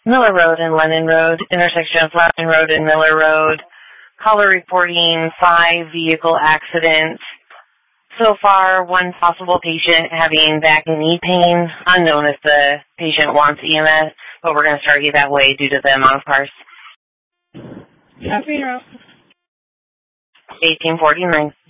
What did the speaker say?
Miller Road and Lennon Road, intersection of Lennon Road and Miller Road. Caller reporting 5 vehicle accidents. So far, one possible patient having back and knee pain. Unknown if the patient wants EMS, but we're going to start you that way due to the amount of cars. Copy, 1849.